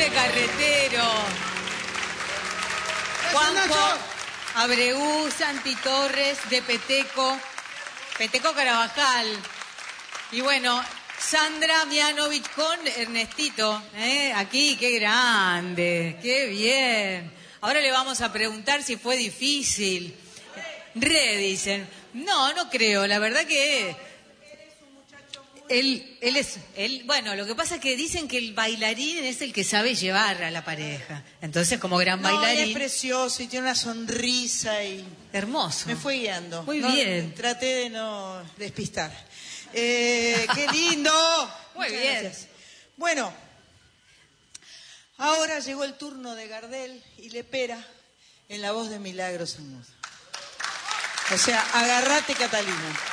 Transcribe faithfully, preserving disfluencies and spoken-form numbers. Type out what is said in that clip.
Vicente Carretero, Juanjo Abreu, Santi Torres, de Peteco, Peteco Carabajal. Y bueno, Sandra Mianovich con Ernestito, ¿eh? Aquí, qué grande, qué bien. Ahora le vamos a preguntar si fue difícil. Re, dicen. No, no creo, la verdad que... Él, él es, él, bueno, lo que pasa es que dicen que el bailarín es el que sabe llevar a la pareja. Entonces, como gran no, bailarín... es precioso y tiene una sonrisa y... Hermoso. Me fue guiando. Muy no, bien. Traté de no despistar. Eh, ¡Qué lindo! Muy Muchas bien. Gracias. Bueno, ahora llegó el turno de Gardel y Lepera en la voz de Milagros Amudo. O sea, agárrate, Catalina.